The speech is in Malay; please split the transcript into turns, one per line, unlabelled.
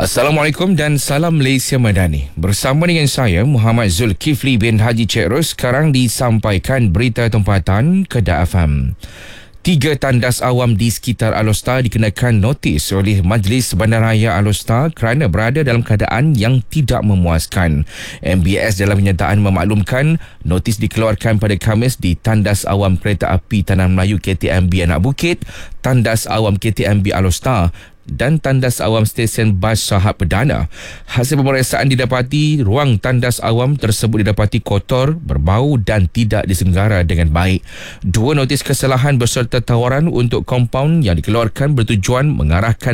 Assalamualaikum dan salam Malaysia Madani. Bersama dengan saya Muhammad Zulkifli bin Haji Cik Ros, sekarang disampaikan berita tempatan Kedah FM. 3 tandas awam di sekitar Alor Setar dikenakan notis oleh Majlis Bandaraya Alor Setar kerana berada dalam keadaan yang tidak memuaskan. MBS dalam kenyataan memaklumkan notis dikeluarkan pada Khamis di tandas awam kereta api Tanah Melayu KTMB Anak Bukit, tandas awam KTMB Alor Setar dan tandas awam stesen bas Shahab Perdana. Hasil pemeriksaan didapati ruang tandas awam tersebut didapati kotor, berbau dan tidak diselenggara dengan baik. 2 notis kesalahan berserta tawaran untuk kompaun yang dikeluarkan bertujuan mengarahkan